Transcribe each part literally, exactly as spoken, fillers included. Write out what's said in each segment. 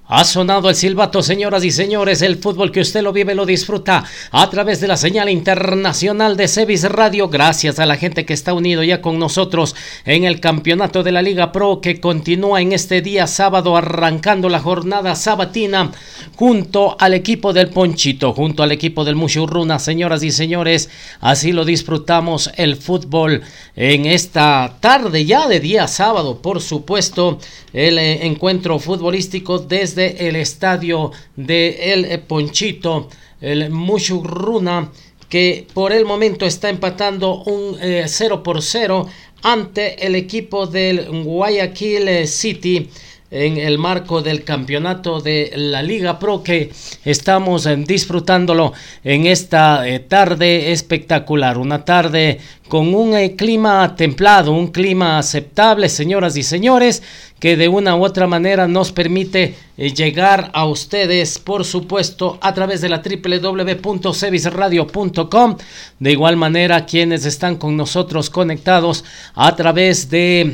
Ha sonado el silbato, señoras y señores, el fútbol que usted lo vive, lo disfruta a través de la señal internacional de Cebis Radio. Gracias a la gente que está unido ya con nosotros en el campeonato de la Liga Pro que continúa en este día sábado, arrancando la jornada sabatina junto al equipo del Ponchito, junto al equipo del Mushurruna. Señoras y señores, así lo disfrutamos el fútbol en esta tarde ya de día sábado, por supuesto, el eh, encuentro futbolístico desde el estadio de El Ponchito, el Mushurruna, que por el momento está empatando un eh, cero por cero ante el equipo del Guayaquil City en el marco del campeonato de la Liga Pro, que estamos eh, disfrutándolo en esta eh, tarde espectacular, una tarde con un eh, clima templado, un clima aceptable, señoras y señores, que de una u otra manera nos permite eh, llegar a ustedes, por supuesto, a través de la doble u doble u doble u punto cebis radio punto com. De igual manera, quienes están con nosotros conectados a través de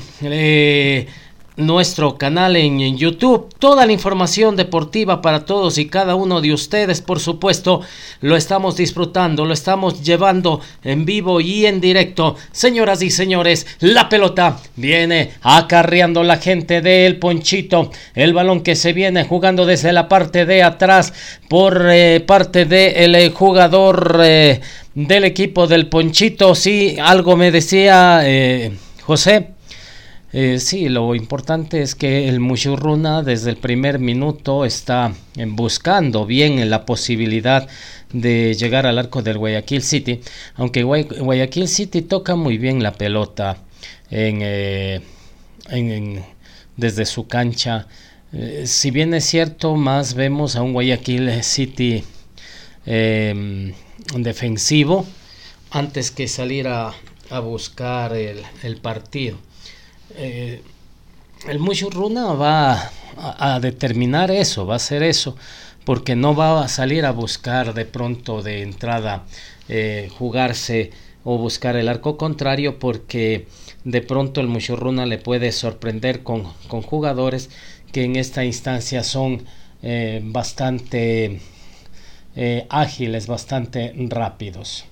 eh, nuestro canal en, en YouTube, toda la información deportiva para todos y cada uno de ustedes, por supuesto, lo estamos disfrutando, lo estamos llevando en vivo y en directo. Señoras y señores, la pelota viene acarreando la gente del Ponchito, el balón que se viene jugando desde la parte de atrás por eh, parte del de jugador eh, del equipo del Ponchito. Sí, algo me decía eh, José. Eh, sí, lo importante es que el Mushurruna desde el primer minuto está buscando bien la posibilidad de llegar al arco del Guayaquil City, aunque Guayaquil City toca muy bien la pelota en, eh, en, en, desde su cancha. Eh, si bien es cierto, más vemos a un Guayaquil City eh, defensivo antes que salir a, a buscar el, el partido. Eh, el Mushurruna va a, a determinar eso, va a hacer eso, porque no va a salir a buscar de pronto de entrada eh, jugarse o buscar el arco contrario, porque de pronto el Mushurruna le puede sorprender con, con jugadores que en esta instancia son eh, bastante eh, ágiles, bastante rápidos.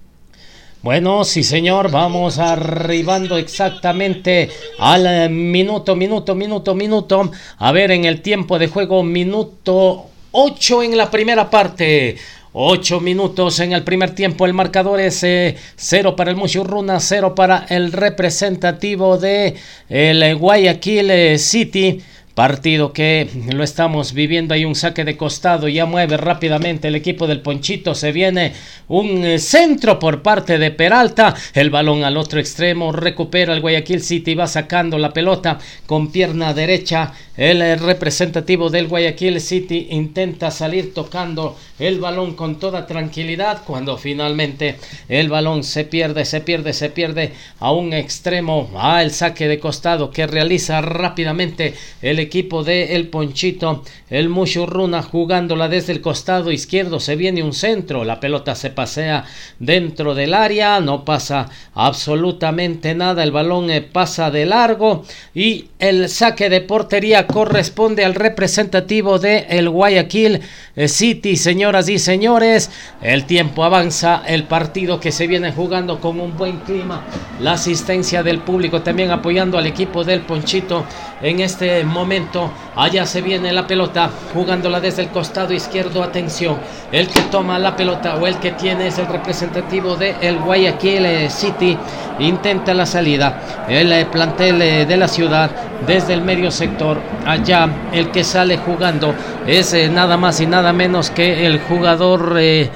Bueno, sí señor, vamos arribando exactamente al minuto, minuto, minuto, minuto. A ver, en el tiempo de juego, minuto ocho en la primera parte. Ocho minutos en el primer tiempo. El marcador es eh, cero para el Mushurruna, cero para el representativo de el Guayaquil City. Partido que lo estamos viviendo. Hay un saque de costado, ya mueve rápidamente el equipo del Ponchito, se viene un centro por parte de Peralta, el balón al otro extremo, recupera el Guayaquil City, va sacando la pelota con pierna derecha. El representativo del Guayaquil City intenta salir tocando el balón con toda tranquilidad, cuando finalmente el balón se pierde, se pierde, se pierde a un extremo. Ah, el saque de costado que realiza rápidamente el equipo de El Ponchito, el Mushurruna jugándola desde el costado izquierdo, se viene un centro, la pelota se pasea dentro del área, no pasa absolutamente nada, el balón eh, pasa de largo y el saque de portería corresponde al representativo de el Guayaquil City. Señoras y señores, el tiempo avanza, el partido que se viene jugando con un buen clima, la asistencia del público también apoyando al equipo del Ponchito en este momento. Allá se viene la pelota jugándola desde el costado izquierdo. Atención, el que toma la pelota o el que tiene es el representativo de el Guayaquil City. Intenta la salida el plantel de la ciudad desde el medio sector. Allá el que sale jugando es eh, nada más y nada menos que el jugador eh,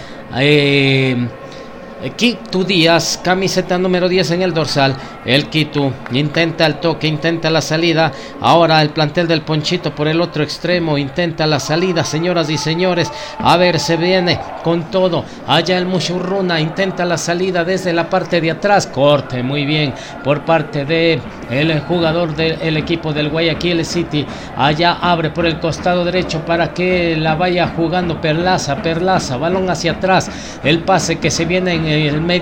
eh, Kitu Díaz, camiseta número diez en el dorsal. El Kitu intenta el toque, intenta la salida. Ahora el plantel del Ponchito por el otro extremo intenta la salida, señoras y señores. A ver, se viene con todo. Allá el Mushurruna intenta la salida desde la parte de atrás. Corte muy bien por parte de el jugador del equipo del Guayaquil City. Allá abre por el costado derecho para que la vaya jugando Perlaza. Perlaza, balón hacia atrás. El pase que se viene en el medio